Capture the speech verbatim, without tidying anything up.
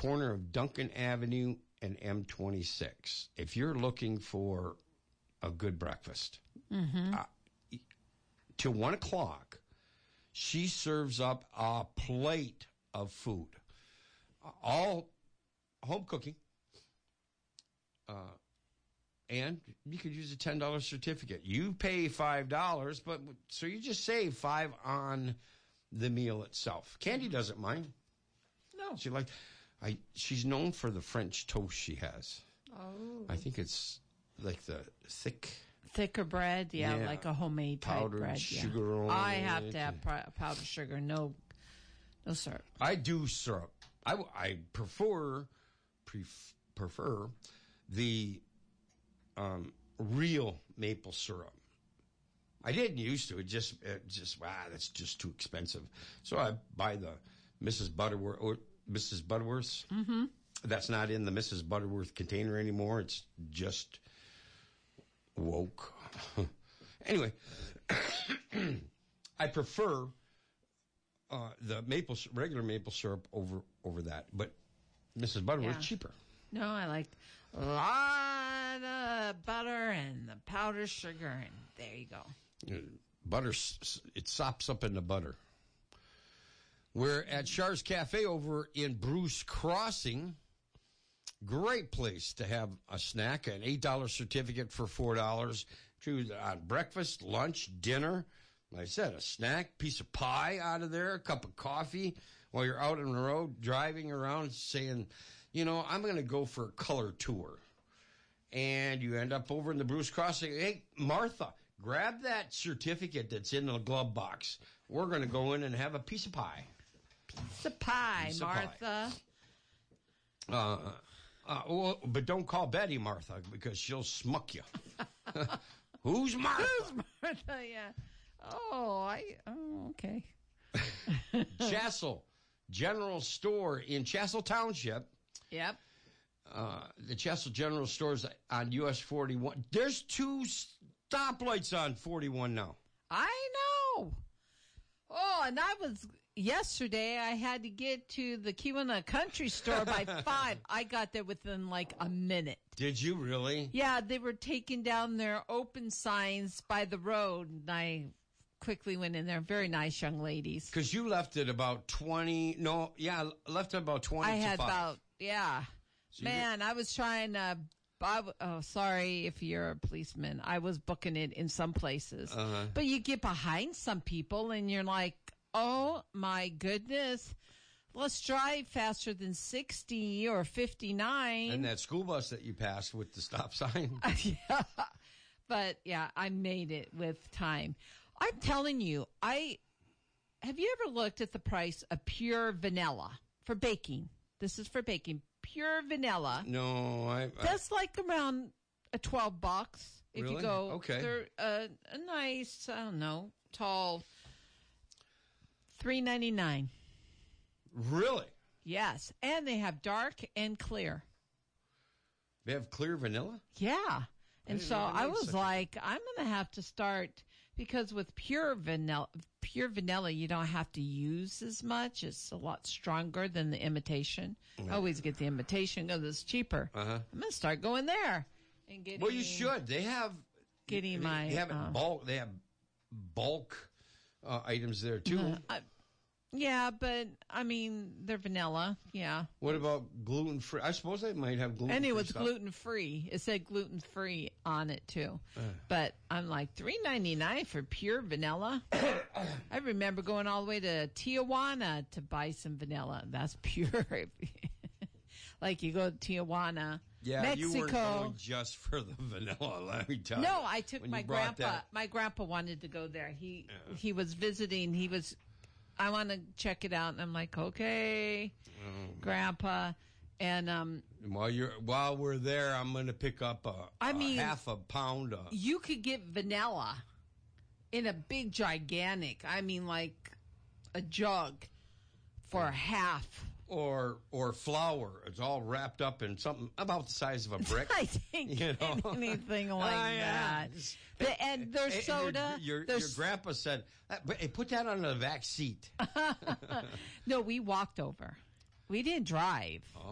corner of Duncan Avenue and M twenty-six. If you're looking for a good breakfast, mm-hmm. uh, till one o'clock, she serves up a plate of food, uh, all home cooking, uh, and you could use a ten dollars certificate. You pay five dollars, but so you just save five on the meal itself. Candy doesn't mind. No, she like, I. She's known for the French toast she has. Oh, I think it's like the thick, thicker bread. Yeah, yeah. Like a homemade type powdered bread. Sugar yeah. on I it. have to have pr- powdered sugar. No, no syrup. I do syrup. I, I prefer pref, prefer the um, real maple syrup. I didn't used to. It just it just wow, that's just too expensive. So I buy the Missus Butterworth or Missus Butterworth's. Mm-hmm. That's not in the Missus Butterworth container anymore. It's just woke. Anyway, I prefer uh, the maple regular maple syrup over over that, but Missus Butterworth Yeah. cheaper. No, I like a lot of butter and the powdered sugar, and there you go. Butter, it sops up in the butter. We're at Char's Cafe over in Bruce Crossing. Great place to have a snack, an eight dollars certificate for four dollars. Choose on breakfast, lunch, dinner. Like I said, a snack, piece of pie out of there, a cup of coffee while you're out on the road driving around saying, you know, I'm going to go for a color tour. And you end up over in the Bruce Crossing. Hey, Martha, grab that certificate that's in the glove box. We're going to go in and have a piece of pie. Piece of pie, piece of Martha. Pie. Uh, uh, well, but don't call Betty Martha because she'll smuck you. Who's Martha? Who's Martha? Yeah. Oh, I. Oh, okay. Chassel General Store in Chassel Township. Yep. Uh, the Chassel General Store's on U S forty-one. There's two stoplights on forty-one now. I know. Oh, and I was yesterday. I had to get to the Keweenaw Country Store by five. I got there within like a minute. Did you really? Yeah, they were taking down their open signs by the road, and I quickly went in there. Very nice young ladies. Because you left at about twenty. No, yeah, left at about twenty. I to had five. about yeah. So Man, I was trying to. I, oh, sorry if you're a policeman. I was booking it in some places. Uh-huh. But you get behind some people and you're like, oh my goodness, let's drive faster than sixty or fifty-nine. And that school bus that you passed with the stop sign. Yeah. But yeah, I made it with time. I'm telling you, I have you ever looked at the price of pure vanilla for baking? This is for baking. Pure vanilla. No, I, I That's like around a twelve bucks if really? you go. Okay. They're uh, a nice, I don't know, tall three ninety-nine. Really? Yes, and they have dark and clear. They have clear vanilla? Yeah. And I so I I was like, I'm going to have to start, because with pure vanilla, pure vanilla, you don't have to use as much. It's a lot stronger than the imitation. I always get the imitation because it's cheaper. Uh-huh. I'm going to start going there and getting. Well, you should. They have getting they, my. They have uh, bulk. They have bulk uh, items there too. Uh, I, yeah, but I mean, they're vanilla. Yeah. What about gluten free? I suppose they might have gluten free. And it was stuff. gluten free. It said gluten free on it too. Uh. But I'm like three ninety-nine for pure vanilla. I remember going all the way to Tijuana to buy some vanilla. That's pure. Like you go to Tijuana, Yeah, Mexico. you weren't going just for the vanilla. Let me tell you. No, I took When my you brought grandpa. that- My grandpa wanted to go there. He Yeah. he was visiting. He was. I want to check it out, and I'm like, okay, Oh. Grandpa. And um, While you're while we're there, I'm going to pick up a, I a mean, half a pound of. you could get vanilla in a big, gigantic. I mean, like a jug for half. Or or flour. It's all wrapped up in something about the size of a brick. I think You know? anything like Ah, yeah. that. The, and their And your- soda. Your, their your grandpa said, "Hey, put that on the back seat." No, we walked over. We didn't drive.